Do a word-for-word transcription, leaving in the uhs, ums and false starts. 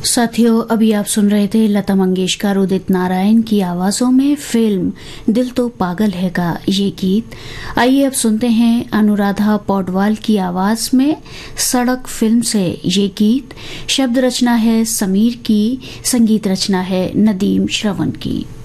साथियों, अभी आप सुन रहे थे लता मंगेशकर, उदित नारायण की आवाजों में फिल्म दिल तो पागल है का ये गीत। आइए अब सुनते हैं अनुराधा पौडवाल की आवाज में सड़क फिल्म से ये गीत। शब्द रचना है समीर की, संगीत रचना है नदीम श्रवण की।